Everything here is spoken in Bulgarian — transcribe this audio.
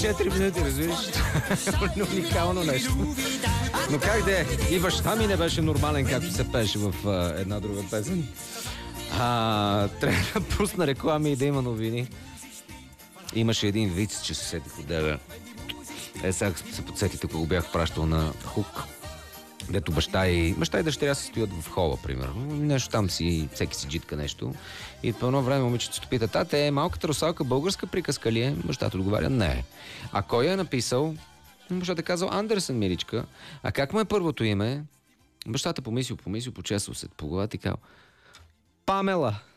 4 минути, разбираш? Уникално нещо. Но как да е? И баща ми не беше нормален, както се пеше в една друга песен. Трябва да пусна реклами и да има новини. Имаше един виц, че се сетих от тебе. Сега се подсетите, когато бях пращал на Хук, дето баща и дъщеря се стоят в хола, примерно. Нещо там си, всеки си джитка нещо. И по едно време момичето се пита: тате, малката русалка българска приказка ли е? Бащата отговаря: не. А кой я е написал? Бащата казал: Андерсен, миличка. А как му е първото име? Бащата помислил, почесал се по главата и казал: Памела.